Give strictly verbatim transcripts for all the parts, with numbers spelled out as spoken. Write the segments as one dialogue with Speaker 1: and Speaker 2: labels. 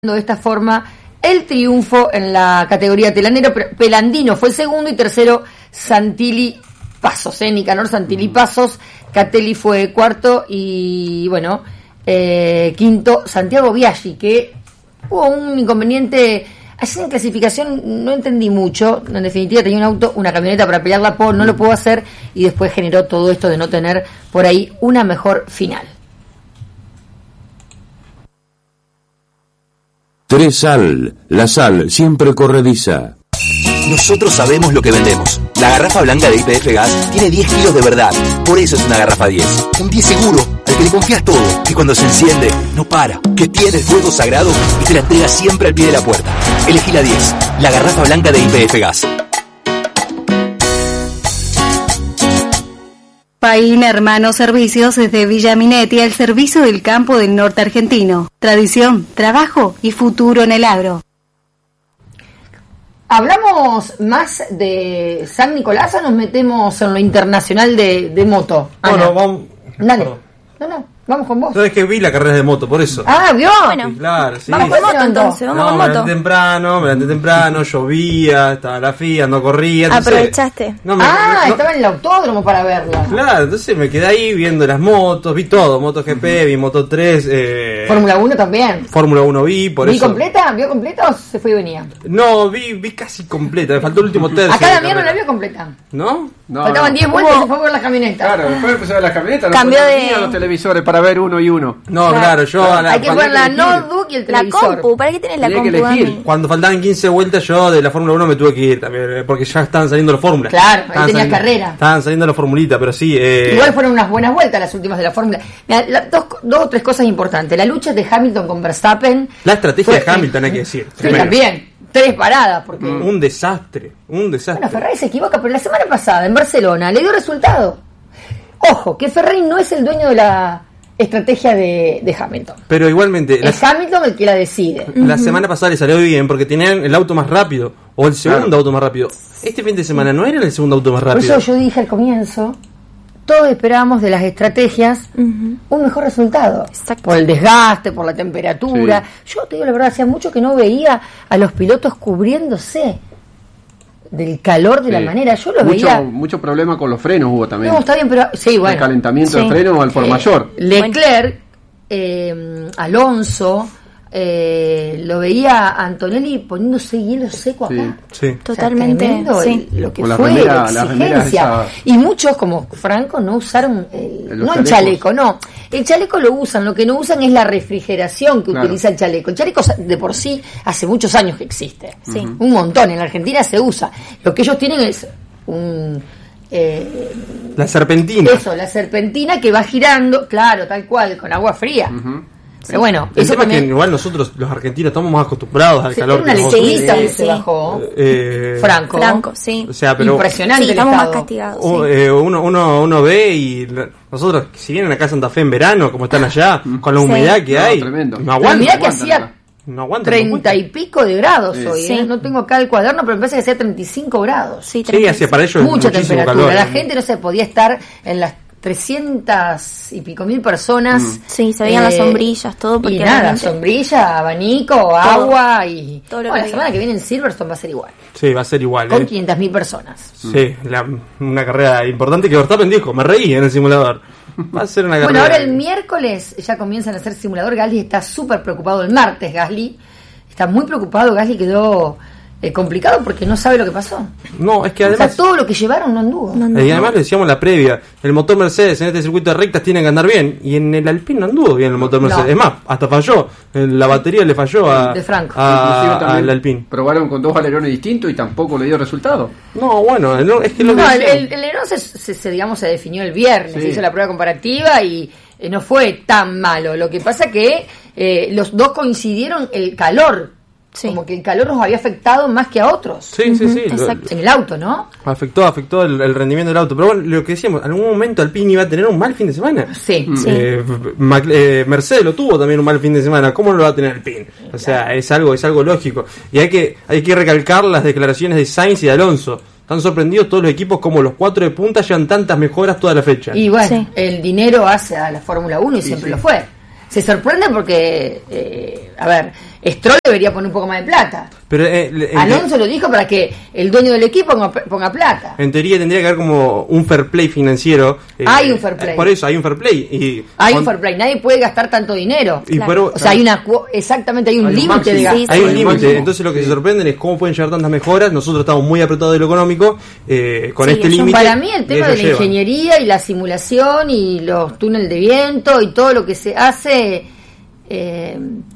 Speaker 1: de esta forma el triunfo en la categoría telanero. Pelandino fue el segundo y tercero Santilli Pasos, eh, Nicanor Santilli Pasos. Catelli fue cuarto y bueno, eh, quinto Santiago Biaggi, que hubo un inconveniente ayer en clasificación, no entendí mucho. En definitiva tenía un auto, una camioneta para pelearla por, no lo pudo hacer y después generó todo esto de no tener por ahí una mejor final.
Speaker 2: Tres Sal, la sal siempre corrediza.
Speaker 3: Nosotros sabemos lo que vendemos. La garrafa blanca de Y P F Gas tiene diez kilos de verdad. Por eso es una garrafa diez. Un diez seguro, al que le confías todo. Que cuando se enciende, no para. Que tiene el fuego sagrado y te la entrega siempre al pie de la puerta. Elegí la diez. La garrafa blanca de Y P F Gas.
Speaker 4: Paín Hermanos Servicios desde Villa Minetti, al servicio del campo del norte argentino. Tradición, trabajo y futuro en el agro.
Speaker 1: ¿Hablamos más de San Nicolás o nos metemos en lo internacional de, de moto?
Speaker 5: Bueno,
Speaker 1: Ana.
Speaker 5: vamos.
Speaker 1: Dale.
Speaker 5: Perdón.
Speaker 1: No, no, vamos con vos.
Speaker 5: No, es que vi la carrera de moto, por eso.
Speaker 1: Ah, ¿vio?
Speaker 6: Bueno,
Speaker 5: Sí, claro, sí.
Speaker 6: vamos con moto entonces, vamos
Speaker 5: No,
Speaker 6: con
Speaker 5: me
Speaker 6: moto.
Speaker 5: levanté temprano, me levanté temprano, llovía, estaba la FIA, no corría. Entonces,
Speaker 6: Aprovechaste.
Speaker 5: No, me,
Speaker 1: Ah,
Speaker 5: no-
Speaker 1: estaba en el autódromo para verla.
Speaker 5: Claro, entonces me quedé ahí viendo las motos, vi todo, MotoGP, vi Moto tres, eh,
Speaker 1: Fórmula uno también.
Speaker 5: Fórmula uno vi, por
Speaker 1: ¿Vi
Speaker 5: eso.
Speaker 1: completa? ¿Vio completa o se fue y venía?
Speaker 5: No, vi, vi casi completa, me faltó el último tercio.
Speaker 1: Acá
Speaker 5: de
Speaker 1: Damián no la
Speaker 5: carrera.
Speaker 1: vio completa.
Speaker 5: ¿No?
Speaker 7: No,
Speaker 1: Faltaban
Speaker 7: no.
Speaker 1: diez vueltas y se fue a ver las camionetas.
Speaker 7: Claro, después empezaron las camionetas, no
Speaker 6: Cambió
Speaker 7: podían
Speaker 6: de-
Speaker 7: ir a los televisores para ver uno y uno.
Speaker 5: No, claro, yo a la,
Speaker 1: Hay que
Speaker 5: cuando,
Speaker 1: poner la
Speaker 7: elegir.
Speaker 1: notebook y el
Speaker 6: La
Speaker 1: televisor.
Speaker 6: compu, ¿para qué tenés la
Speaker 7: Tenía que
Speaker 6: compu,
Speaker 7: elegir.
Speaker 6: Dami?
Speaker 5: cuando faltaban quince vueltas yo de la Fórmula uno me tuve que ir también, eh, porque ya estaban saliendo las fórmulas.
Speaker 1: Claro, ahí
Speaker 5: Estaban
Speaker 1: tenías
Speaker 5: saliendo-
Speaker 1: carrera.
Speaker 5: Estaban saliendo las formulitas, pero sí. Eh,
Speaker 1: Igual fueron unas buenas vueltas las últimas de la Fórmula. Mirá, la- dos, dos o tres cosas importantes. La lucha de Hamilton con Verstappen.
Speaker 5: La estrategia
Speaker 1: fue-
Speaker 5: de Hamilton, hay que decir.
Speaker 1: Sí,
Speaker 5: primero.
Speaker 1: también. Tres paradas, porque...
Speaker 5: Un desastre, un desastre.
Speaker 1: Bueno, Ferrari se equivoca, pero la semana pasada en Barcelona le dio resultado. Ojo, que Ferrari no es el dueño de la estrategia de, de Hamilton.
Speaker 5: Pero igualmente, la,
Speaker 1: Es Hamilton el que la decide.
Speaker 5: la semana pasada le salió bien porque tenían el auto más rápido, o el segundo
Speaker 7: Claro.
Speaker 5: auto más rápido. Este fin de semana no era el segundo auto más
Speaker 1: Por
Speaker 5: rápido.
Speaker 1: eso yo dije al comienzo, todos esperábamos de las estrategias
Speaker 6: Ujú.
Speaker 1: un mejor resultado.
Speaker 6: Exacto.
Speaker 1: Por el desgaste, por la temperatura. Yo te digo la verdad, hacía mucho que no veía a los pilotos cubriéndose del calor de la
Speaker 7: Sí.
Speaker 1: manera. Yo lo
Speaker 7: mucho,
Speaker 1: veía...
Speaker 7: mucho problema con los frenos hubo también.
Speaker 1: No, está bien, pero... Sí,
Speaker 7: El
Speaker 1: bueno.
Speaker 7: calentamiento
Speaker 6: Sí.
Speaker 7: de freno al por
Speaker 1: Eh,
Speaker 7: mayor.
Speaker 1: Leclerc, eh, Alonso, eh, lo veía a Antonelli poniéndose hielo seco acá.
Speaker 7: Sí.
Speaker 5: Sí.
Speaker 1: O sea,
Speaker 6: Totalmente,
Speaker 1: tremendo
Speaker 6: sí.
Speaker 1: el- lo que
Speaker 7: Con la
Speaker 1: fue
Speaker 7: remera-
Speaker 1: la
Speaker 7: la remera
Speaker 1: exigencia.
Speaker 7: esa-
Speaker 1: Y muchos, como Franco, no usaron el,
Speaker 7: Los
Speaker 1: no el
Speaker 7: chalecos.
Speaker 1: chaleco, no. El chaleco lo usan, lo que no usan es la refrigeración que
Speaker 7: Claro.
Speaker 1: utiliza el chaleco. El chaleco de por sí hace muchos años que existe.
Speaker 6: Sí.
Speaker 1: Un montón. En la Argentina se usa. Lo que ellos tienen es un... eh,
Speaker 5: La serpentina.
Speaker 1: eso, la serpentina que va girando, claro, tal cual, con agua fría.
Speaker 7: Ujú.
Speaker 1: Pero bueno,
Speaker 5: El
Speaker 1: eso
Speaker 5: tema es que
Speaker 1: también...
Speaker 5: igual nosotros, los argentinos, estamos más acostumbrados al
Speaker 1: Sí,
Speaker 5: calor.
Speaker 1: una
Speaker 5: que nosotros.
Speaker 1: lecheguita
Speaker 6: Sí,
Speaker 1: que
Speaker 6: sí.
Speaker 1: se bajó.
Speaker 5: Eh,
Speaker 1: Franco.
Speaker 6: Franco, sí.
Speaker 5: O sea, pero
Speaker 1: Impresionante
Speaker 6: Sí,
Speaker 1: el
Speaker 6: estamos más
Speaker 1: estado.
Speaker 6: castigados.
Speaker 5: o-
Speaker 6: sí.
Speaker 5: eh, uno, uno, uno ve y la- nosotros, si vienen acá a Santa Fe en verano, como están allá, con la
Speaker 6: Sí.
Speaker 5: humedad que
Speaker 7: No,
Speaker 5: hay,
Speaker 7: tremendo.
Speaker 5: no
Speaker 1: Pero
Speaker 5: aguantan.
Speaker 1: mirá que
Speaker 7: aguantan
Speaker 1: hacía
Speaker 7: acá.
Speaker 5: No aguantan.
Speaker 1: treinta y pico de grados
Speaker 7: Sí.
Speaker 1: hoy,
Speaker 6: Sí.
Speaker 1: ¿eh? No tengo acá el cuaderno, pero me parece que hacía treinta y cinco grados.
Speaker 6: Sí,
Speaker 5: Sí,
Speaker 6: treinta y
Speaker 5: hacia
Speaker 6: seis.
Speaker 5: para ellos es
Speaker 1: Mucha
Speaker 5: muchísimo
Speaker 1: temperatura.
Speaker 5: calor.
Speaker 1: La gente no se podía estar en las trescientas y pico mil personas.
Speaker 6: Sí, se veían las sombrillas, todo, porque
Speaker 1: Y nada,
Speaker 6: realmente-
Speaker 1: sombrilla, abanico, agua y...
Speaker 6: Todo lo
Speaker 1: Bueno,
Speaker 6: que
Speaker 1: la
Speaker 6: había.
Speaker 1: semana que viene en Silverstone va a ser igual.
Speaker 5: Sí, va a ser igual.
Speaker 1: Con
Speaker 5: eh.
Speaker 1: quinientas mil personas.
Speaker 5: Sí, la- una carrera importante que Verstappen dijo, me reí en el simulador. Va a ser una carrera.
Speaker 1: Bueno, ahora el miércoles ya comienzan a hacer simulador. Gasly está súper preocupado. El martes Gasly está muy preocupado. Gasly quedó eh, complicado porque no sabe lo que pasó.
Speaker 5: No, es que
Speaker 1: O sea,
Speaker 5: además...
Speaker 1: todo lo que llevaron no anduvo.
Speaker 6: No, no.
Speaker 5: Y además lo decíamos en la previa, el motor Mercedes en este circuito de rectas tiene que andar bien, y en el Alpine no anduvo bien el motor
Speaker 1: No.
Speaker 5: Mercedes. Es más, hasta falló, la batería le falló a,
Speaker 1: De Franco.
Speaker 5: a-
Speaker 7: Inclusive también
Speaker 5: al Alpine.
Speaker 7: probaron con dos alerones distintos y tampoco le dio resultado.
Speaker 5: No, bueno, no, es que lo
Speaker 1: No,
Speaker 5: que
Speaker 1: el,
Speaker 5: decíamos-
Speaker 1: el, el Alerón se, se- se, digamos, se definió el viernes,
Speaker 7: Sí.
Speaker 1: se hizo la prueba comparativa y eh, no fue tan malo. Lo que pasa que eh, los dos coincidieron el calor.
Speaker 6: Sí.
Speaker 1: Como que el calor nos había afectado más que a otros.
Speaker 5: Sí, sí, sí. lo-
Speaker 6: exacto.
Speaker 1: En el auto, ¿no?
Speaker 5: afectó, afectó el, el rendimiento del auto. Pero bueno, lo que decíamos, en algún momento Alpine iba a tener un mal fin de semana.
Speaker 1: Sí.
Speaker 6: Sí.
Speaker 5: Eh, Mac- eh, Mercedes lo tuvo también un mal fin de semana. ¿Cómo no lo va a tener Alpine? O sea, es algo, es algo lógico. Y hay que, hay que recalcar las declaraciones de Sainz y de Alonso. Están sorprendidos todos los equipos como los cuatro de punta llevan tantas mejoras toda la fecha.
Speaker 1: Y bueno,
Speaker 6: Sí.
Speaker 1: el dinero hace a la Fórmula uno y
Speaker 7: Sí,
Speaker 1: siempre
Speaker 7: sí.
Speaker 1: lo fue. Se sorprende porque eh, a ver, Stroll debería poner un poco más de plata.
Speaker 5: Pero eh, en,
Speaker 1: Alonso lo dijo para que el dueño del equipo ponga, ponga plata.
Speaker 5: En teoría tendría que haber como un fair play financiero. Eh,
Speaker 1: hay un fair play.
Speaker 5: Por eso hay un fair play. Y
Speaker 1: hay
Speaker 5: con,
Speaker 1: un fair play. Nadie puede gastar tanto dinero.
Speaker 5: Y
Speaker 6: claro.
Speaker 5: pero,
Speaker 1: o sea, hay una exactamente hay un límite de gasto.
Speaker 6: Sí, sí,
Speaker 5: hay un
Speaker 6: sí.
Speaker 5: límite. Entonces lo que sí. se sorprenden es cómo pueden llegar tantas mejoras. Nosotros estamos muy apretados de lo económico. Eh, con
Speaker 6: Sí,
Speaker 5: este
Speaker 6: yo-
Speaker 5: límite.
Speaker 1: Para mí el tema de la
Speaker 5: llevan.
Speaker 1: ingeniería y la simulación y los túneles de viento y todo lo que se hace, eh,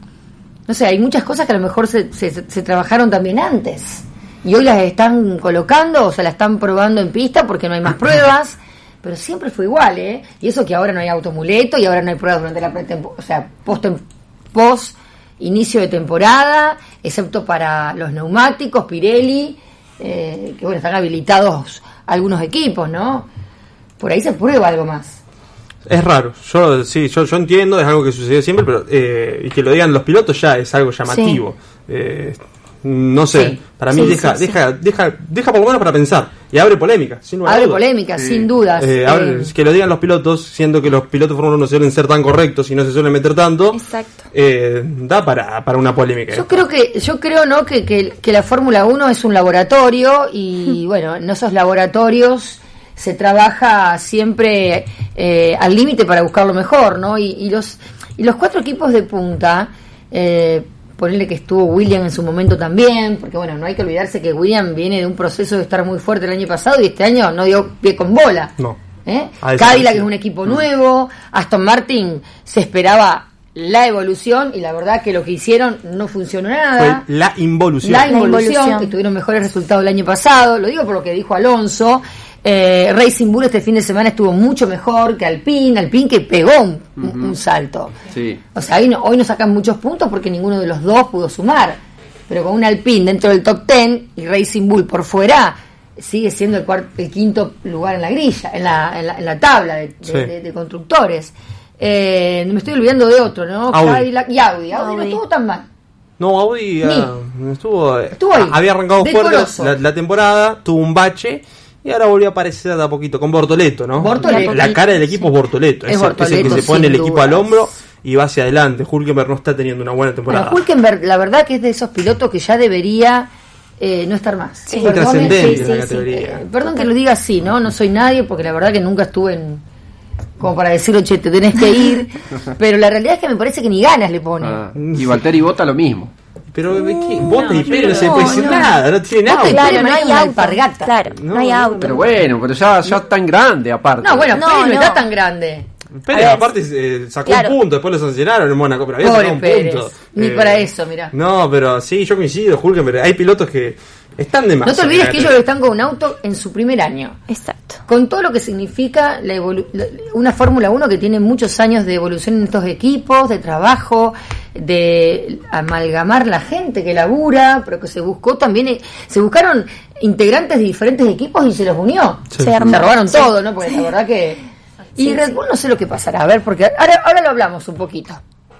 Speaker 1: no sé, hay muchas cosas que a lo mejor se, se, se trabajaron también antes y hoy las están colocando o se las están probando en pista porque no hay más pruebas, pero siempre fue igual, ¿eh? Y eso que ahora no hay automuleto y ahora no hay pruebas durante la pretemporada, o sea, post, post inicio de temporada, excepto para los neumáticos, Pirelli, eh, que bueno, están habilitados algunos equipos, ¿no? Por ahí se prueba algo más.
Speaker 5: Es raro, yo sí, yo, yo entiendo, es algo que sucede siempre, pero eh, y que lo digan los pilotos ya es algo llamativo. Sí. Eh, no sé,
Speaker 1: sí.
Speaker 5: para mí
Speaker 6: sí,
Speaker 5: deja,
Speaker 6: sí,
Speaker 5: deja, sí. deja, deja por lo menos para pensar y abre polémica, sin lugar a
Speaker 1: Abre
Speaker 5: dudas.
Speaker 1: polémica,
Speaker 5: Sí.
Speaker 1: sin dudas.
Speaker 5: Eh, abre,
Speaker 1: Eh,
Speaker 5: que lo digan los pilotos, siendo que los pilotos de Fórmula uno suelen ser tan correctos y no se suelen meter tanto.
Speaker 6: Exacto.
Speaker 5: Eh, da para, para una polémica.
Speaker 1: Yo creo que, yo creo no que, que, que la Fórmula uno es un laboratorio y bueno, en esos laboratorios se trabaja siempre eh, al límite para buscar lo mejor, ¿no? Y, y los y los cuatro equipos de punta, eh, ponerle que estuvo William en su momento también, porque bueno, no hay que olvidarse que William viene de un proceso de estar muy fuerte el año pasado y este año no dio pie con bola.
Speaker 5: No.
Speaker 1: ¿Eh?
Speaker 5: Ah,
Speaker 1: Cadillac
Speaker 5: sí.
Speaker 1: es un equipo nuevo, Aston Martin se esperaba la evolución y la verdad que lo que hicieron no funcionó nada.
Speaker 5: Fue la involución.
Speaker 1: La involución,
Speaker 6: involución.
Speaker 1: que tuvieron mejores resultados el año pasado, lo digo por lo que dijo Alonso. eh, Racing Bull este fin de semana estuvo mucho mejor que Alpine, Alpine que pegó un, uh-huh. un salto.
Speaker 7: Sí.
Speaker 1: O sea, hoy no, hoy no sacan muchos puntos porque ninguno de los dos pudo sumar, pero con un Alpine dentro del top ten y Racing Bull por fuera, sigue siendo el, cuarto, el quinto lugar en la grilla, en la, en la, en la tabla de, de,
Speaker 5: sí.
Speaker 1: de, de constructores. Eh, me estoy olvidando de otro, ¿no?
Speaker 5: Audi.
Speaker 1: Cadillac y Audi. Audi,
Speaker 6: Audi.
Speaker 1: no estuvo tan mal.
Speaker 5: No, Audi uh, estuvo,
Speaker 1: Estuvo ahí,
Speaker 5: había arrancado
Speaker 1: decoroso.
Speaker 5: fuerte la, la temporada, tuvo un bache y ahora volvió a aparecer de a poquito con Bortoleto, ¿no?
Speaker 1: Bortoleto.
Speaker 5: La cara del equipo es Bortoleto,
Speaker 1: Es
Speaker 5: es, el-
Speaker 1: Bortoleto,
Speaker 5: es el que se
Speaker 1: sin
Speaker 5: pone el equipo
Speaker 1: dudas.
Speaker 5: al hombro y va hacia adelante. Hülkenberg no está teniendo una buena temporada.
Speaker 1: Bueno, Hülkenberg, la verdad que es de esos pilotos que ya debería eh, no estar más.
Speaker 5: Es muy
Speaker 1: Perdone,
Speaker 5: trascendente
Speaker 1: sí,
Speaker 5: la
Speaker 1: sí, sí.
Speaker 5: categoría.
Speaker 1: Eh, perdón que lo diga así, ¿no? No soy nadie porque la verdad que nunca estuve en como para decirlo, che, te tenés que ir, pero la realidad es que me parece que ni ganas le pone.
Speaker 7: Ah, y Valtteri Bota lo mismo.
Speaker 5: Pero ¿de qué? Bota y Pérez no se
Speaker 1: no,
Speaker 5: puede decir
Speaker 1: no.
Speaker 5: nada, no tiene
Speaker 1: Bota
Speaker 5: nada.
Speaker 1: y
Speaker 6: Claro,
Speaker 1: Pérez
Speaker 6: no hay
Speaker 1: maneja una
Speaker 6: auto.
Speaker 1: alpargata.
Speaker 6: Claro, no,
Speaker 5: No,
Speaker 6: hay
Speaker 5: no,
Speaker 6: auto.
Speaker 7: Pero bueno, pero ya, ya tan grande aparte.
Speaker 1: No, bueno,
Speaker 6: No,
Speaker 1: Pérez no,
Speaker 6: no.
Speaker 1: está tan grande.
Speaker 5: Pérez
Speaker 6: A ver,
Speaker 5: aparte eh, sacó
Speaker 6: claro.
Speaker 5: un punto, después lo sancionaron en Mónaco, pero había
Speaker 1: Pobre
Speaker 5: sacado un
Speaker 1: Pérez.
Speaker 5: punto.
Speaker 1: Ni
Speaker 5: Eh,
Speaker 1: para eso, mirá.
Speaker 5: No, pero sí, yo coincido, Hülkenberg. Hay pilotos que están de más.
Speaker 1: No te olvides que ellos están con un auto en su primer año.
Speaker 6: Exacto.
Speaker 1: Con todo lo que significa la evolu- la- una Fórmula uno que tiene muchos años de evolución en estos equipos, de trabajo, de amalgamar la gente que labura, pero que se buscó también, eh, se buscaron integrantes de diferentes equipos y se los unió.
Speaker 5: Sí.
Speaker 6: Se armó.
Speaker 1: Se robaron
Speaker 6: Sí.
Speaker 1: todo, ¿no? Porque la verdad que... Y
Speaker 6: Sí,
Speaker 1: Red
Speaker 6: sí.
Speaker 1: Bull no sé lo que pasará, a ver, porque ahora, ahora lo hablamos un poquito.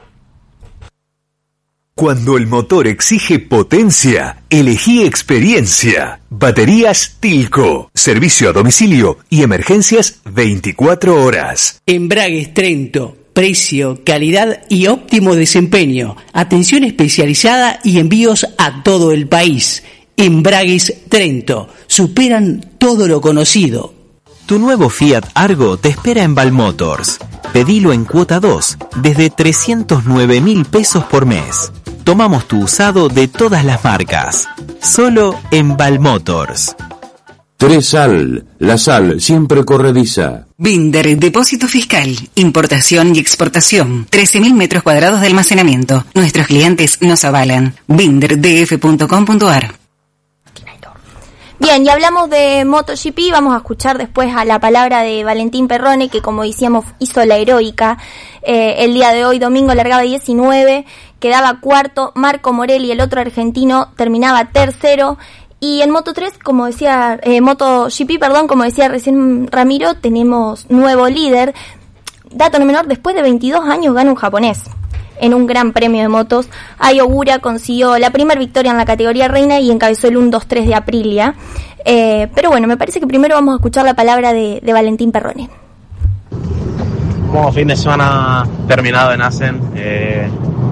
Speaker 3: Cuando el motor exige potencia, elegí experiencia. Baterías Tilco. Servicio a domicilio y emergencias veinticuatro horas.
Speaker 8: Embragues Trento. Precio, calidad y óptimo desempeño. Atención especializada y envíos a todo el país. Embragues Trento. Superan todo lo conocido.
Speaker 9: Tu nuevo Fiat Argo te espera en Valmotors. Pedilo en cuota dos, desde trescientos nueve mil pesos por mes. Tomamos tu usado de todas las marcas. Solo en Valmotors.
Speaker 2: Tresal, la sal siempre corrediza.
Speaker 10: Binder, depósito fiscal, importación y exportación. trece mil metros cuadrados de almacenamiento. Nuestros clientes nos avalan. binder d f punto com punto a r.
Speaker 6: Bien, y hablamos de MotoGP, vamos a escuchar después a la palabra de Valentín Perrone, que como decíamos hizo la heroica. Eh, el día de hoy, domingo, largaba diecinueve, quedaba cuarto, Marco Morelli, el otro argentino, terminaba tercero. Y en Moto tres, como decía, eh, MotoGP, perdón, como decía recién Ramiro, tenemos nuevo líder. Dato no menor, después de veintidós años gana un japonés en un gran premio de motos. Ai Ogura consiguió la primera victoria en la categoría reina y encabezó el uno dos tres de Aprilia. Eh, pero bueno, me parece que primero vamos a escuchar la palabra de, de Valentín Perrone.
Speaker 11: Como fin de semana terminado en Assen, eh,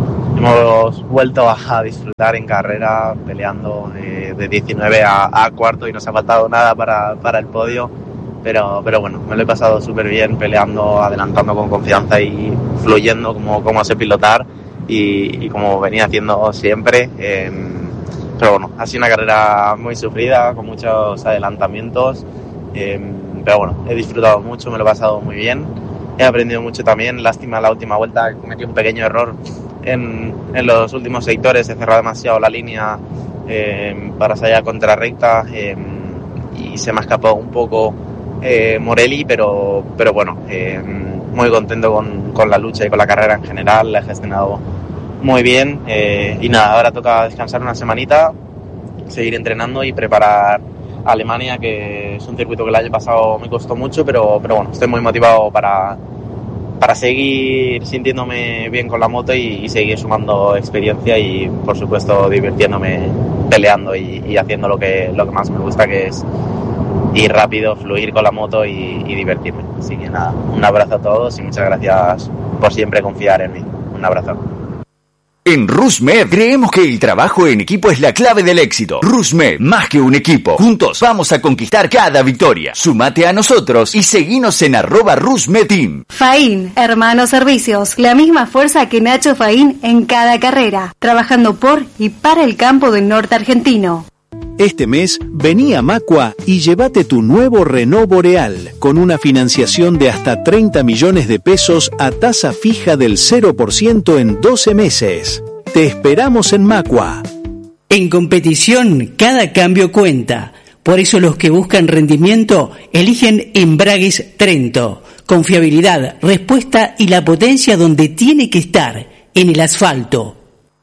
Speaker 11: hemos vuelto a disfrutar en carrera, peleando de, de diecinueve a, a cuarto, y nos ha faltado nada para, para el podio, pero, pero bueno, me lo he pasado súper bien peleando, adelantando con confianza y fluyendo como, como sé pilotar y, y como venía haciendo siempre. Eh, pero bueno, ha sido una carrera muy sufrida, con muchos adelantamientos, eh, pero bueno, he disfrutado mucho, me lo he pasado muy bien, he aprendido mucho también. Lástima la última vuelta, cometí un pequeño error en, en los últimos sectores, he cerrado demasiado la línea eh, para salir a contrarrecta eh, y se me ha escapado un poco eh, Morelli, pero, pero bueno, eh, muy contento con, con la lucha y con la carrera en general, la he gestionado muy bien eh, y nada, ahora toca descansar una semanita, seguir entrenando y preparar Alemania, que es un circuito que el año pasado me costó mucho, pero, pero bueno, estoy muy motivado para, para seguir sintiéndome bien con la moto y, y seguir sumando experiencia y por supuesto divirtiéndome peleando y, y haciendo lo que, lo que más me gusta, que es ir rápido, fluir con la moto y, y divertirme. Así que nada, un abrazo a todos y muchas gracias por siempre confiar en mí. Un abrazo.
Speaker 3: En RusMed creemos que el trabajo en equipo es la clave del éxito. RusMed, más que un equipo. Juntos vamos a conquistar cada victoria. Súmate a nosotros y seguinos en arroba RusMedTeam.
Speaker 4: Fain, Hermanos Servicios, la misma fuerza que Nacho Fain en cada carrera, trabajando por y para el campo del norte argentino.
Speaker 12: Este mes, vení a Macua y llévate tu nuevo Renault Boreal, con una financiación de hasta treinta millones de pesos a tasa fija del cero por ciento en doce meses. Te esperamos en Macua.
Speaker 8: En competición, cada cambio cuenta. Por eso los que buscan rendimiento eligen Embragues Trento. Confiabilidad, respuesta y la potencia donde tiene que estar, en el asfalto.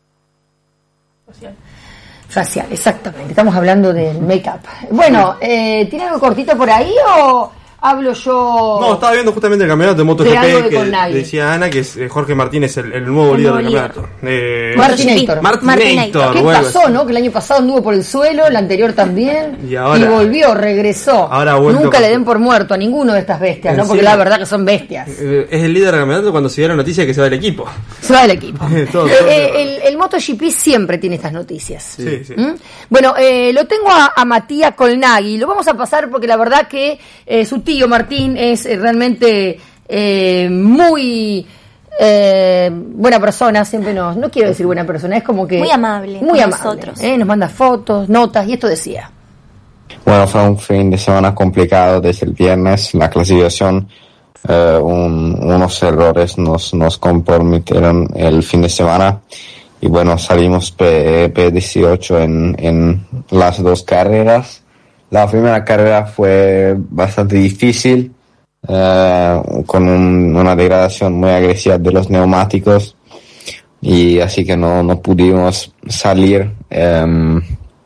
Speaker 1: Facial, exactamente. Estamos hablando del make-up. Bueno, eh, ¿tiene algo cortito por ahí o hablo yo?
Speaker 5: No, estaba viendo justamente el campeonato de
Speaker 1: de
Speaker 5: MotoGP que
Speaker 1: Colnaghi.
Speaker 5: decía Ana que es eh, Jorge Martínez el, el nuevo
Speaker 1: El
Speaker 5: líder
Speaker 1: nuevo
Speaker 5: del
Speaker 1: líder.
Speaker 5: campeonato. Eh,
Speaker 1: Martinator.
Speaker 5: Martinator.
Speaker 1: ¿Qué
Speaker 5: bueno,
Speaker 1: pasó, no? Que el año pasado anduvo por el suelo, el anterior también.
Speaker 5: Y ahora-
Speaker 1: y volvió, regresó.
Speaker 5: Ahora ha vuelto
Speaker 1: Nunca
Speaker 5: con-
Speaker 1: le den por muerto a ninguno de estas bestias,
Speaker 5: ¿En
Speaker 1: ¿no? Porque
Speaker 5: serio?
Speaker 1: la verdad que son bestias.
Speaker 5: eh, es el líder del campeonato cuando se dio la noticia de que se va del equipo.
Speaker 1: Se va del equipo.
Speaker 5: Todo,
Speaker 1: Eh,
Speaker 5: todo.
Speaker 1: eh, el, el MotoGP siempre tiene estas noticias.
Speaker 5: Sí, sí.
Speaker 1: ¿Mm? Bueno, eh, lo tengo a, a Matías Colnaghi. Lo vamos a pasar porque la verdad que eh, su tío Martín es eh, realmente eh, muy eh, buena persona. Siempre nos, no quiero decir buena persona, es como que
Speaker 6: Muy amable
Speaker 1: muy
Speaker 6: con
Speaker 1: amable.
Speaker 6: nosotros.
Speaker 1: eh, nos manda fotos, notas y esto decía.
Speaker 13: Bueno, fue un fin de semana complicado desde el viernes. La clasificación, eh, un- unos errores nos, nos comprometieron el fin de semana. Y bueno, salimos P, P dieciocho en, en las dos carreras. La primera carrera fue bastante difícil, eh, con un- una degradación muy agresiva de los neumáticos. Y así que no, no pudimos salir, em,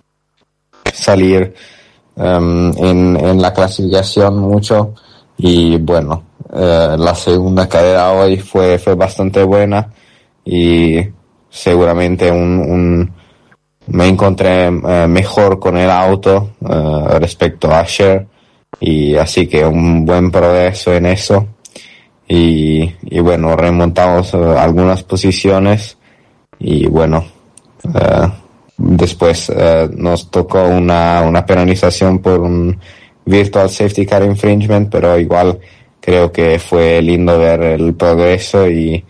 Speaker 13: salir um, en, en la clasificación mucho. Y bueno, eh, la segunda carrera hoy fue, fue bastante buena y seguramente un, un me encontré eh, mejor con el auto eh, respecto a ayer, y así que un buen progreso en eso. Y, y bueno, remontamos eh, algunas posiciones y bueno, eh, después eh, nos tocó una, una penalización por un virtual safety car infringement, pero igual creo que fue lindo ver el progreso y,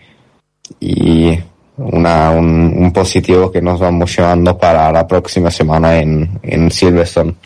Speaker 13: y una, un, un positivo que nos vamos llevando para la próxima semana en, en Silverstone.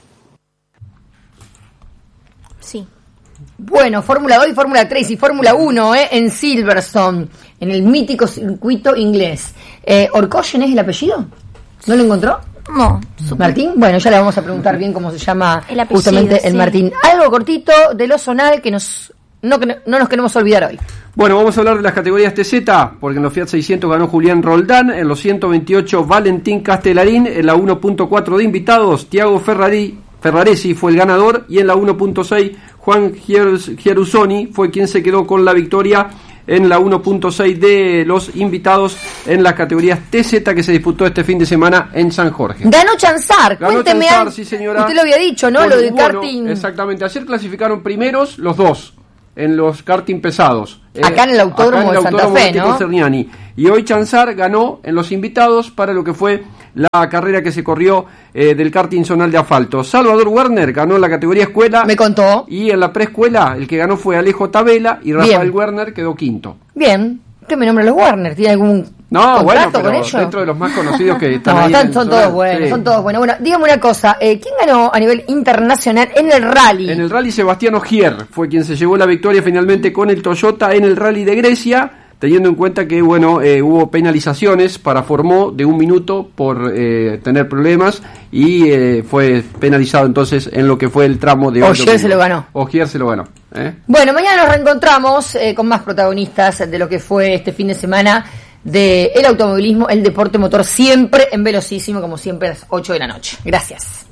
Speaker 6: Sí.
Speaker 1: Bueno, Fórmula dos y Fórmula tres y Fórmula uno eh, en Silverstone, en el mítico circuito inglés. Eh, ¿Orkoyen es el apellido? ¿No lo encontró?
Speaker 6: No.
Speaker 1: ¿Martín? Bueno, ya le vamos a preguntar bien cómo se llama
Speaker 6: El apellido,
Speaker 1: justamente el
Speaker 6: sí.
Speaker 1: Martín. Algo cortito de lo zonal que nos no, que no, no nos queremos olvidar hoy.
Speaker 7: Bueno, vamos a hablar de las categorías T Z, porque en los Fiat seiscientos ganó Julián Roldán, en los ciento veintiocho Valentín Castellarín, en la uno punto cuatro de invitados Tiago Ferrari, Ferraresi fue el ganador, y en la uno punto seis Juan Gierusoni fue quien se quedó con la victoria en la uno punto seis de los invitados en las categorías T Z que se disputó este fin de semana en San Jorge.
Speaker 1: Ganó Chanzar,
Speaker 7: Ganó
Speaker 1: cuénteme.
Speaker 7: Chanzar,
Speaker 1: an-
Speaker 7: sí, señora.
Speaker 1: Usted lo había dicho, ¿no?
Speaker 7: Con
Speaker 1: Lo
Speaker 7: el
Speaker 1: del
Speaker 7: bueno,
Speaker 1: karting.
Speaker 7: Exactamente. Ayer clasificaron primeros los dos en los karting pesados. Eh,
Speaker 1: acá en el Autódromo
Speaker 7: acá en el
Speaker 1: de Santa
Speaker 7: Autódromo
Speaker 1: Fe,
Speaker 7: Tico
Speaker 1: ¿no?
Speaker 7: Cerniani. Y hoy Chanzar ganó en los invitados para lo que fue la carrera que se corrió eh, del karting zonal de asfalto. Salvador Werner ganó en la categoría escuela.
Speaker 1: Me contó.
Speaker 7: Y en la preescuela el que ganó fue Alejo Tabela y Rafael
Speaker 1: Bien.
Speaker 7: Werner quedó quinto.
Speaker 1: Bien. Usted me nombra los Warner. ¿Tiene algún
Speaker 7: No, bueno,
Speaker 1: contrato
Speaker 7: pero
Speaker 1: con ellos?
Speaker 7: dentro de los más conocidos que están
Speaker 1: No,
Speaker 7: ahí.
Speaker 1: están-
Speaker 7: en el
Speaker 1: son
Speaker 7: zonal.
Speaker 1: todos buenos,
Speaker 7: Sí.
Speaker 1: son todos buenos. Bueno, dígame una cosa. Eh, ¿Quién ganó a nivel internacional en el rally?
Speaker 7: En el rally Sebastián Ogier fue quien se llevó la victoria finalmente con el Toyota en el rally de Grecia, teniendo en cuenta que bueno eh, hubo penalizaciones para Formó de un minuto por eh, tener problemas y eh, fue penalizado entonces en lo que fue el tramo de hoy
Speaker 1: Ogier
Speaker 7: domingo.
Speaker 1: se lo ganó.
Speaker 7: Ogier se lo ganó. ¿eh?
Speaker 1: Bueno, mañana nos reencontramos eh, con más protagonistas de lo que fue este fin de semana de el automovilismo, el deporte motor, siempre en Velocísimo, como siempre a las ocho de la noche. Gracias.